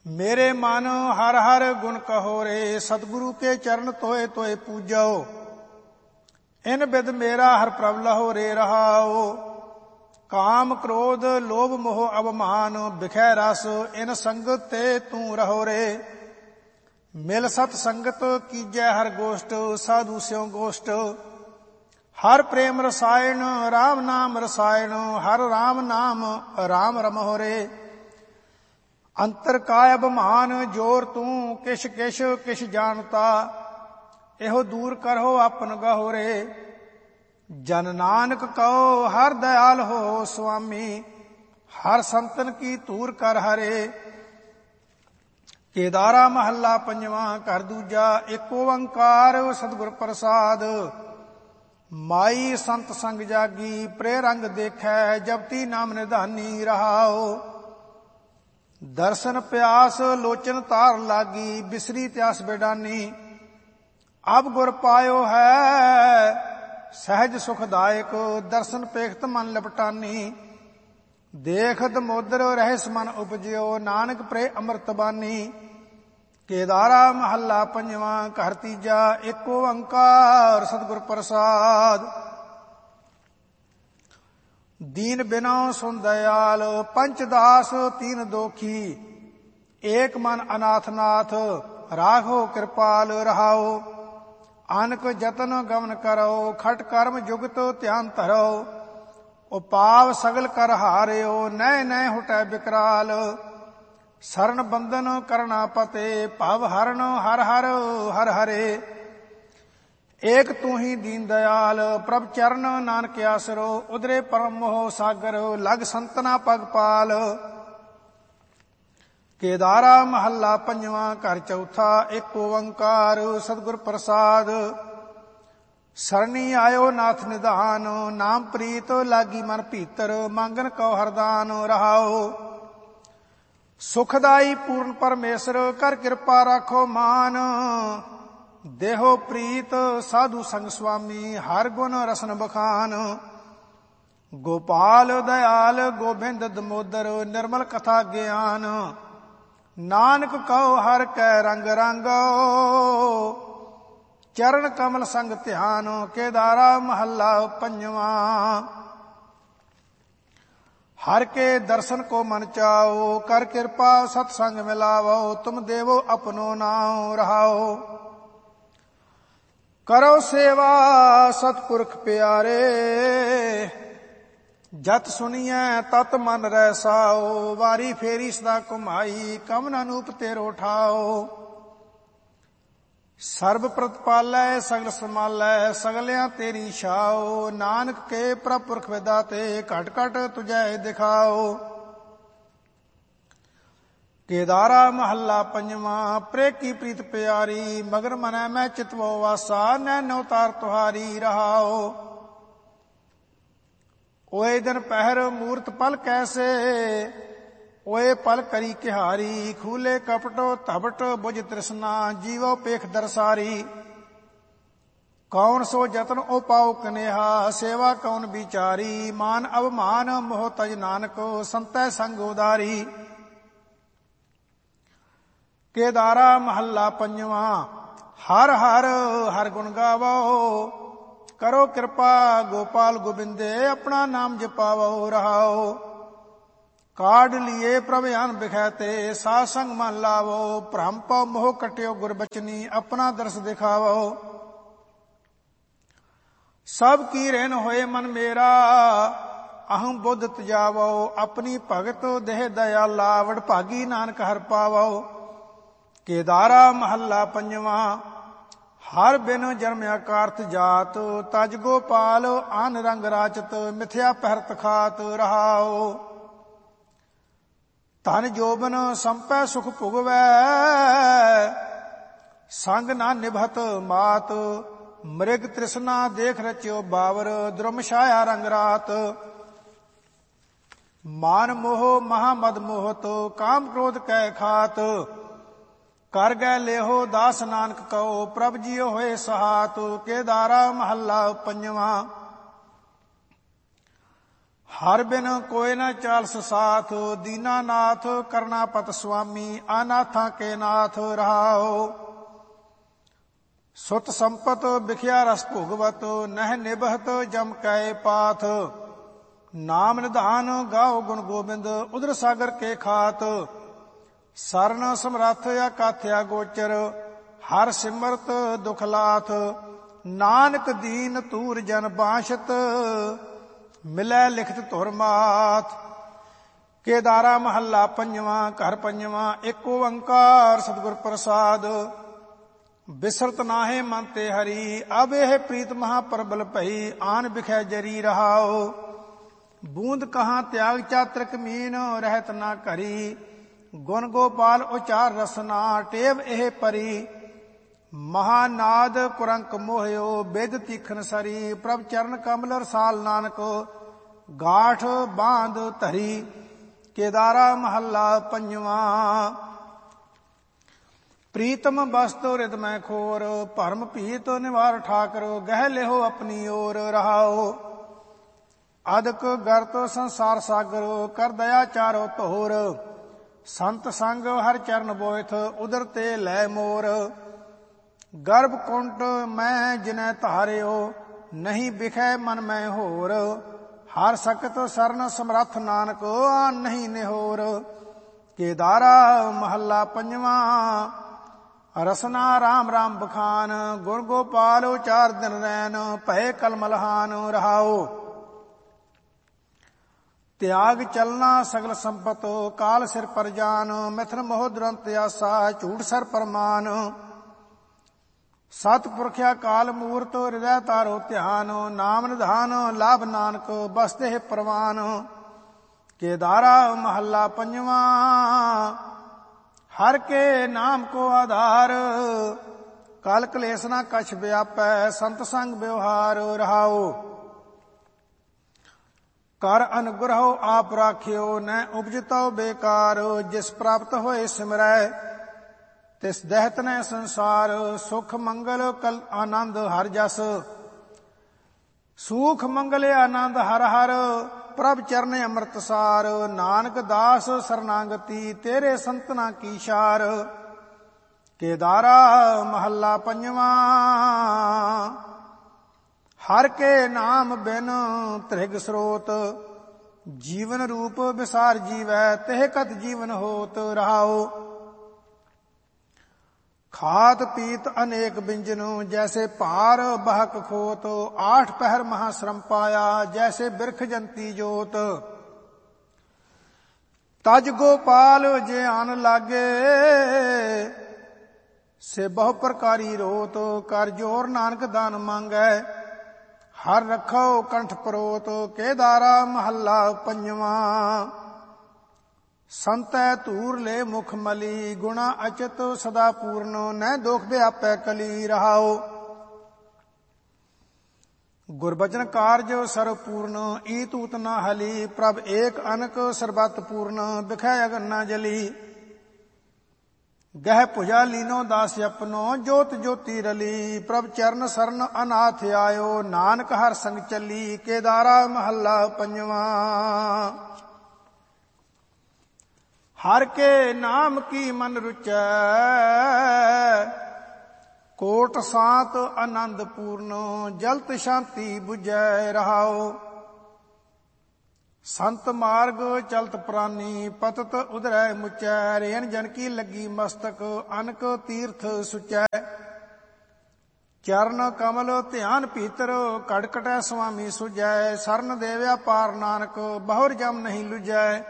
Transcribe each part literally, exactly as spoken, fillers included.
मेरे मन हर हर गुण कहो रे, सतगुरु के चरण तोए तोए पूजो। इन बिद मेरा हर प्रभ लहो रे रहाओ। काम क्रोध लोभ मोह अवमान, बिखै रस इन संगत ते तू रहो रे। मिल सत संगत कीजै हर गोष्ठ, साधु स्यों गोष्ठ। हर प्रेम रसायन राम नाम रसायन, हर राम नाम राम रमहो रे। अंतर काय अभिमान जोर तू, किश किश किश जानता। एहो दूर करहो आपन गहो रे। जन नानक कहो हर दयाल हो स्वामी, हर संतन की तूर कर हरे। केदारा महला पंजवा घर दूजा, एक ओंकार सतगुर प्रसाद। माई संत संग जागी, प्रे रंग देखै, जपती नाम निधानी रहाओ। दर्शन प्यास लोचन तार लागी, बिसरी त्यास बेडानी। अब गुर पायो है सहज सुखदायक, दर्शन पेखत मन लपटानी। देखत मोदर रहस मन उपजियो, नानक प्रे अमृत बानी। केदारा महला पंजवा घर तीजा, एक ओंकार सतगुर प्रसाद। दीन बिना सुन दयाल, पंचदास तीन दोखी। एक मन अनाथ नाथ, राघो कृपाल रहाओ। आनक जतन गमन करो, खट कर्म जुगत ध्यान धरो। उपाव सगल कर हारियो, नय नय हुटै बिकराल। शरण बंधन करना पते, भव हरण हर हर हर हरे। एक तू ही दीन दयाल, प्रभ चरण नानक आसरो। उदरे परम मोह सागर, लग संतना पग पाल। केदारा महला पंजवा घर चौथा, एक ओंकार सतगुर प्रसाद। सरनी आयो नाथ निधान, नाम प्रीत लागी मन भीतर। मांगन कौ हरदान रहाओ। सुखदाई पूर्ण परमेश्वर, कर कृपा राखो मान। देहो प्रीत साधु संग स्वामी, हर गुण रसन बखान। गोपाल दयाल गोबिंद दमोदर, निर्मल कथा ज्ञान। नानक कहो हर कै रंग रंगो, चरण कमल संग ध्यान। केदारा महला पंजवा। हर के दर्शन को मन चाओ, कर कृपा सत्संग मिलावो। तुम देवो अपनो नाम रहाओ। करो सेवा सतपुरख प्यारे, जत सुनिए तत मन रसाओ। वारी फेरी सदा कुमाई, कमन अनूप तेरो ठाओ। सर्ब प्रतिपालै सगल संभालै, सगलियां तेरी छाओ। नानक के प्रभ पुरख विदाते, घट घट तुझै दिखाओ। केदारा महला पंजवा। प्रे की प्रीत प्यारी, मगर मनै मैं चितवो वासा। नैनो तार तुहारी रहाओ। ओए दिन पहर मूरत पल कैसे, ओए पल करी किहारी। खूले कपट धबट बुझ तृष्णा, जीवो पेख दरसारी। कौन सो जतन ओ पाओ कनेहा, सेवा कौन बिचारी। मान अवमान मोह तज नानक, संतै संग उदारी। केदारा महला पंजवा। हर हर हर गुण गावो, करो कृपा गोपाल गोबिंदे। अपना नाम जपावो रहाओ। काढ़ लिए प्रभ आन बिखैते, साध संग मन लावो। भ्रम पौ मोह कट्यो गुरबचनी, अपना दर्श दिखावो। सब की रेन होए मन मेरा, अहम बुद्ध तजावो। अपनी भगत देह दयाला, वडभागी नानक हर पावो। केदारा महला पंजवा। हर बिन जन्मया कारत जात, तज गोपाल आन रंग राचत। मिथ्या पहरत खात रहाओ। धन जोबन संपै सुख भुगवै, संग ना निभत मात। मृग तृष्णा देख रच्यो बावर, द्रुम छाया रंग रात। मान मोह महामद मोहत, काम क्रोध कै खात। कर गै लेहो दास नानक कहो, प्रभ जियो होए सहात। केदारा महला पंजवा। ਹਰ ਬਿਨ ਕੋਇ ਨ ਚਾਲਸ ਸਾਥ, ਦੀਨਾਨਾਥ ਕਰਨਾਪਤ ਸੁਆਮੀ, ਅਨਾਥਾਂ ਕੇ ਨਾਥ ਰਹਾਓ। ਸੁਤ ਸੰਪਤ ਬਿਖਿਆ ਰਸ ਭੋਗਵਤ, ਨਹਿ ਨਿਭਤ ਜਮ ਕੈ ਪਾਥ। ਨਾਮ ਨਿਧਾਨ ਗਾਓ ਗੁਣ ਗੋਬਿੰਦ, ਉਦਰ ਸਾਗਰ ਕੇ ਖਾਤ। ਸਰਨ ਸਮਰੱਥ ਅਕਾਥਿਆ ਗੋਚਰ, ਹਰ ਸਿਮਰਤ ਦੁਖ ਲਾਥ। ਨਾਨਕ ਦੀਨ ਤੂਰ ਜਨ ਬਾਸ਼ਤ, ਮਿਲੈ ਲਿਖਤ ਧੁਰ ਮਾਥ। ਕੇਦਾਰਾ ਮਹੱਲਾ ਪੰਜਵਾਂ। ਘਰ ਪੰਜਵਾਂ। ਏਕ ਓੰਕਾਰ ਸਤਿਗੁਰ ਪ੍ਰਸਾਦ, ਬਿਸਰਤ ਨਾਹੇ ਮਨ ਤੇ ਹਰੀ। ਅਬ ਇਹ ਪ੍ਰੀਤ ਮਹਾ ਪ੍ਰਬਲ ਭਈ, ਆਨ ਬਿਖੈ ਜਰੀ ਰਹਾਓ। ਬੂੰਦ ਕਹਾਂ ਤਿਆਗ ਚਾਤਰ ਕਮੀਨ, ਰਹਿਤ ਨਾ ਕਰੀ। ਗੁਣ ਗੋਪਾਲ ਉਚਾਰ ਰਸਨਾ, ਟੇਵ ਇਹ ਪਰੀ। ਮਹਾਨਾਦ ਕੁਰੰਕ ਮੋਹਿਓ, ਬਿਦ ਤੀਖਨ ਸਰੀ। ਪ੍ਰਭ ਚਰਨ ਕਮਲ ਰਸਾਲ ਨਾਨਕ, ਗਾਠ ਬਾਂਧ ਧਰੀ। ਕੇਦਾਰਾ ਮਹੱਲਾ ਪੰਜਵਾਂ। ਪ੍ਰੀਤਮ ਬਸਤੁ ਰਿਦ ਮੈਂ ਖੋਰ, ਭਰਮ ਭੀਤ ਨਿਵਾਰ ਠਾਕਰ। ਗਹਿ ਲਿਹੋ ਆਪਣੀ ਓਰ ਰਹਾਓ। ਅਦਕ ਗਰਤ ਸੰਸਾਰ ਸਾਗਰ, ਕਰ ਦਇਆ ਚਾਰੋ ਧੋਰ। ਸੰਤ ਸੰਗ ਹਰ ਚਰਨ ਬੋਇਥ, ਉਦਰ ਤੇ ਲੈ ਮੋਰ। ਗਰਭ ਕੁੰਟ ਮੈਂ ਜਿਨੈ ਧਾਰਿਓ, ਨਹੀਂ ਬਿਖੈ ਮਨ ਮੈਂ ਹੋਰ। ਹਰ ਸਕਤ ਸਰਨ ਸਮਰੱਥ ਨਾਨਕ, ਆਨ ਨਹੀਂ ਨਿਹੋਰ। ਕੇਦਾਰਾ ਮਹੱਲਾ ਪੰਜਵਾਂ। ਰਸਨਾ ਰਾਮ ਰਾਮ ਬਖਾਨ, ਗੁਣ ਗੋਪਾਲ ਉਚਾਰ ਦਿਨ ਰੈਨ। ਭਏ ਕਲਮਲਹਾਨ ਰਹਾਓ। ਤਿਆਗ ਚਲਨਾ ਸਗਲ ਸੰਪਤ, ਕਾਲ ਸਿਰ ਪਰ ਜਾਨ। ਮਿਥਨ ਮੋਹ ਦੁਰੰਤ ਆਸਾ, ਝੂਠ ਸਰ ਪਰਮਾਨ। ਸਤਿਪੁਰਖਿਆ ਕਾਲ ਮੂਰਤ, ਹਿਰਦੈ ਤਾਰੋ ਧਿਆਨ। ਨਾਮ ਨਿਧਾਨ ਲਾਭ ਨਾਨਕ, ਬਸਤੇ ਪ੍ਰਵਾਨ। ਕੇਦਾਰਾ ਮਹੱਲਾ ਪੰਜਵਾਂ। ਹਰ ਕੇ ਨਾਮ ਕੋ ਆਧਾਰ, ਕਲ ਕਲੇਸ਼ ਨਾ ਕਛ ਵਿਆਪੈ। ਸੰਤ ਸੰਗ ਵਿਵਹਾਰ ਰਹਾਓ। ਕਰ ਅਨੁਗ੍ਰਹੋ ਆਪ ਰਾਖਿਓ, ਨੈ ਉਪਜਤਉ ਬੇਕਾਰ। ਜਿਸ ਪ੍ਰਾਪਤ ਹੋਏ ਸਿਮਰੈ, ਤਿਸ ਦਹਿਤ ਨੈ ਸੰਸਾਰ। ਸੁਖ ਮੰਗਲ ਕਲ ਆਨੰਦ ਹਰ ਜਸ, ਸੂਖ ਮੰਗਲ ਆਨੰਦ ਹਰ ਹਰ। ਪ੍ਰਭ ਚਰਨ ਅੰਮ੍ਰਿਤ ਸਾਰ, ਨਾਨਕ ਦਾਸ ਸਰਨਾਗਤੀ। ਤੇਰੇ ਸੰਤਨਾ ਕੀ ਸ਼ਾਰ। ਕੇਦਾਰਾ ਮਹੱਲਾ ਪੰਜਵਾਂ। ਹਰ ਕੇ ਨਾਮ ਬਿਨ ਤ੍ਰਿਗ ਸਰੋਤ, ਜੀਵਨ ਰੂਪ ਵਿਸਾਰ ਜੀਵੈ। ਤਹਿ ਕਤ ਜੀਵਨ ਹੋਤ ਰਹਾਓ। ਖਾਤ ਪੀਤ ਅਨੇਕ ਬਿੰਜਨੁ, ਜੈਸੇ ਭਾਰ ਬਹਕ ਖੋਤ। ਆਠ ਪਹਿਰ ਮਹਾ ਸ਼ਰਮ ਪਾਇਆ, ਜੈਸੇ ਬਿਰਖ ਜੰਤੀ ਜੋਤ। ਤਜ ਗੋਪਾਲ ਜੇ ਆਨ ਲਾਗੇ, ਸੇ ਬਹੁ ਪ੍ਰਕਾਰੀ ਰੋਤ। ਕਰ ਜੋਰ ਨਾਨਕ ਦਾਨ ਮੰਗੈ, ਹਰ ਰੱਖੋ ਕੰਠ ਪਰੋਤ। ਕੇਦਾਰਾ ਮਹੱਲਾ ਪੰਜਵਾਂ। ਸੰਤੈ ਧੂਰ ਲੈ ਮੁਖ ਮਲੀ, ਗੁਣਾ ਅਚਿਤ ਸਦਾ ਪੂਰਨ। ਨੈ ਦੋਖ ਵਿਆਪੈ ਕਲੀ ਰਹਾਓ। ਗੁਰਬਚਨ ਕਾਰਜ ਸਰਬ ਪੂਰਨ, ਈ ਤੂਤ ਨਾ ਹਲੀ। ਪ੍ਰਭ ਏਕ ਅਨਕ ਸਰਬਤ ਪੂਰਨ, ਬਿਖੈ ਅਗਨ ਨਾ ਜਲੀ। ਗਹਿ ਭੁਜਾ ਲੀਨੋ ਦਾਸ ਆਪਨੋ, ਜੋਤ ਜੋਤੀ ਰਲੀ। ਪ੍ਰਭ ਚਰਨ ਸਰਨ ਅਨਾਥ ਆਇਓ, ਨਾਨਕ ਹਰ ਸੰਗ ਚੱਲੀ। ਕੇਦਾਰਾ ਮਹੱਲਾ ਪੰਜਵਾਂ। ਹਰ ਕੇ ਨਾਮ ਕੀ ਮਨ ਰੁਚੈ, ਕੋਟ ਸਾਤ ਆਨੰਦ ਪੂਰਨ। ਜਲਤ ਸ਼ਾਂਤੀ ਬੁਝੈ ਰਹਾਓ। ਸੰਤ ਮਾਰਗ ਚਲਤ ਪ੍ਰਾਨੀ, ਪਤਤ ਉਦਰੈ ਮੁਚੈ। ਰੇਨ ਜਨ ਕੀ ਲੱਗੀ ਮਸਤਕ, ਅਨਕ ਤੀਰਥ ਸੁਚੈ। ਚਰਨ ਕਮਲ ਧਿਆਨ ਭੀਤਰ, ਘੜ ਘਟੈ ਸੁਆਮੀ ਸੁਝੈ। ਸਰਨ ਦੇਵਿਆ ਪਾਰ ਨਾਨਕ, ਬਹੁਰ ਜਮ ਨਹੀਂ ਲੁਝੈ।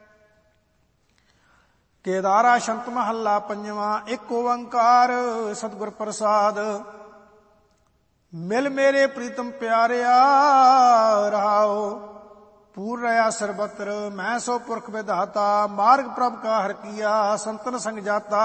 ਕੇਦਾਰਾ ਸ਼ੰਤ ਮਹੱਲਾ ਪੰਜਵਾਂ। ਏਕ ਓੰਕਾਰ ਸਤਿਗੁਰ ਪ੍ਰਸਾਦ, ਮਿਲ ਮੇਰੇ ਪ੍ਰੀਤਮ ਪਿਆਰਿਆ ਰਹਾਓ। ਪੂਰ ਰਹਾ ਸਰਬਤਰ, ਮੈਂ ਸੋ ਪੁਰਖ ਵਿਧਾਤਾ। ਮਾਰਗ ਪ੍ਰਭ ਕਾ ਹਰ ਕੀਆ, ਸੰਤਨ ਸੰਗ ਜਾਤਾ।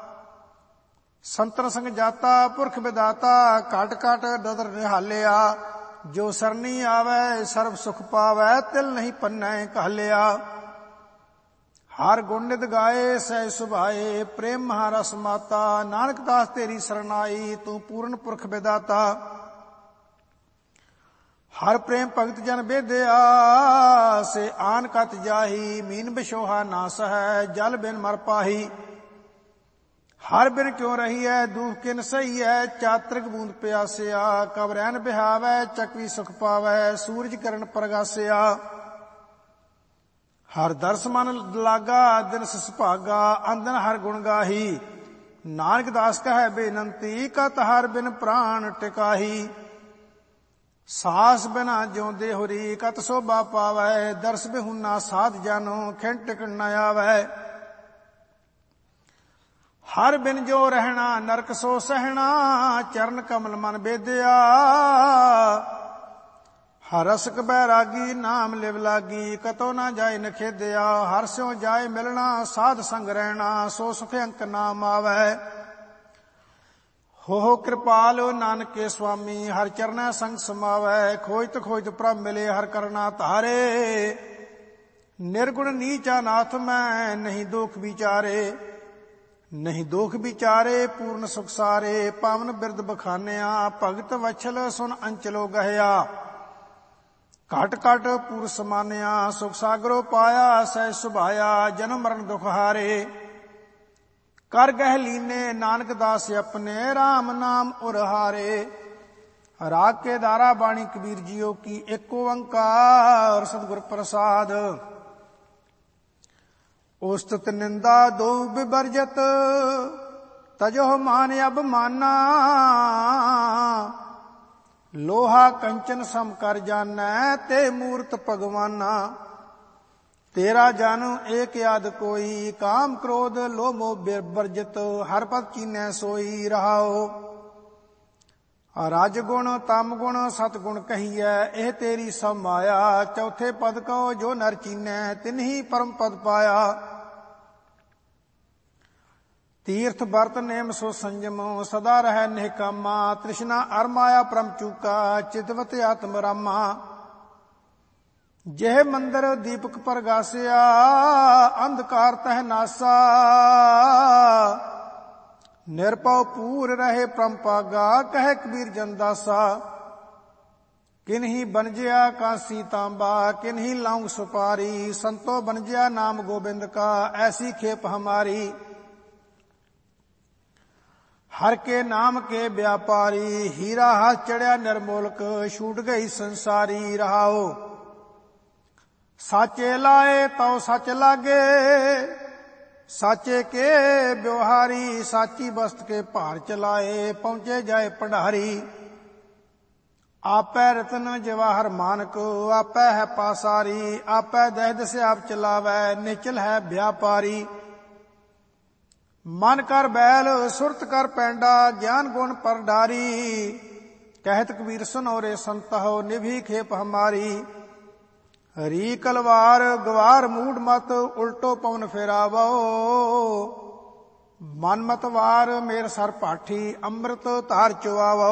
ਸੰਤਨ ਸੰਗ ਜਾਤਾ ਪੁਰਖ ਵਿਧਾਤਾ, ਘਟ ਘਟ ਦਦਰ ਨਿਹਾਲਿਆ। ਜੋ ਸਰਨੀ ਆਵੈ ਸਰਬ ਸੁਖ ਪਾਵੈ, ਤਿਲ ਨਹੀਂ ਪੰਨੈ ਕਹਲਿਆ। ਹਰ ਗੁਣ ਨਿਤ ਗਾਏ ਸਹਿ ਸੁਭਾਏ, ਪ੍ਰੇਮ ਮਹਾਰਸ ਮਾਤਾ। ਨਾਨਕ ਦਾਸ ਤੇਰੀ ਸਰਨਾਈ, ਤੂੰ ਪੂਰਨ ਪੁਰਖ ਵਿਦਾਤਾ। हर प्रेम भगत जन बेदया से आन कत जाही मीन बिशोहा नास है जल बिन मर पाही। हर बिन क्यों रही है दुख किन सही है चातृक बूंद प्यासिया कब रैन बिहावै चकवी सुख पावै सूरज किरण प्रगासिया। हर दर्श मन लागा दिन सुभागा अंदन हर गुण गाही नानक दास कह बेनंती कत हर बिन प्राण टिकाही। सास बिना ज्योंदे होरी कत शोभा पावै दर्श बिहुना साध जानो खिन टिकन न आवै। हर बिन जो रहना नरक सो सहना चरण कमल मन बेदया। हर रसक बैरागी नाम लिव लागी कतो ना जाए नखेदया। हर स्यों जाए मिलना साध संग रहना सो सुख अंक नाम आवै। हो हो कृपाल नानक के स्वामी हर चरण संग समावै। खोजत खोजत प्रभ मिले हर करना तारे निर्गुण नीचा नाथ मैं नहीं दोख विचारे। नहीं दोख विचारे पूर्ण सुख सारे पावन बिरद बखानिया भगत वछल सुन अंचलो गहया। घट घट पूर समानिया सुख सागरो पाया सह सुभाया जन्म मरण दुख हारे। कर गह लीने नानक दास अपने राम नाम उरहारे। राग के दारा बाणी कबीर जियो की एको ओंकार सतगुर प्रसाद। उस्तत निंदा दो बिबरजत तजो मान अब माना। लोहा कंचन सम कर जानै ते मूर्त भगवाना। तेरा जानु एक याद कोई काम क्रोध लोभ मोह बिरबरजत हर पद कीनै सोई रहाओ। राजगुण तम गुण सतगुण कहिए एह तेरी सब माया। चौथे पद कहो जो नर चीनै तिन्ही परम पद पाया। तीर्थ बरत नेम सो संयम सदा रहै निहकामा। तृष्णा अर माया परम चूका चितवत आत्म रामा। जह मंदिर दीपक प्रगासिया अंधकार तह नासा। निरपौ पूर रहे परम पागा कह कबीर जनदासा। किन्ही बनजया कांसी तांबा किन्ही लौंग सुपारी। संतो बनजया नाम गोबिंद का ऐसी खेप हमारी। हर के नाम के व्यापारी हीरा हाथ चढ़िया निर्मोलक छूट गई संसारी रहाओ। साचे लाए तो सच लागे साचे के ब्योहारी। साची बस्त के भार चलाए पहुंचे जाए भंडारी। आपै रतन जवाहर मानक आपै है पासारी। आपै दह दस आप चलावै निचल है व्यापारी। मन कर बैल सुरत कर पैंडा ज्ञान गुण पर डारी। कहत कबीर सुनो रे संत हो निभी खेप हमारी। हरी कलवार गवार मूड मत उल्टो पवन फेरावो। मन मत वार मेर सर पाठी अमृत तार चुआवो।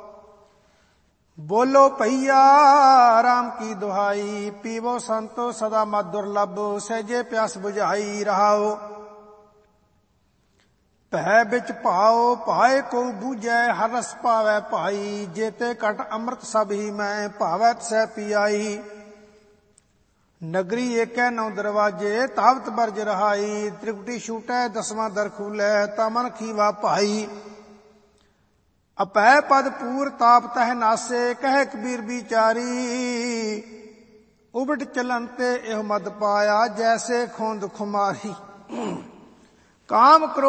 बोलो भैया राम की दुहाई पीवो संतो सदा मत दुर्लभ सहजे प्यास बुझाई रहाओ। भै बिच भाओ भाए को बूझै हर रस पावै भाई। जेते कट अमृत सब ही मैं भावै सह पियाई। नगरी एकै नौ दरवाजे तावत बरज रहाई। त्रिकुटी छूटै दसवां दर खूलै तमन खीवा भाई। अपै पद पूर ताप तह नासे कह कबीर बिचारी। उबट चलन ते एह मद पाया जैसे खोंद खुमारी। काम करो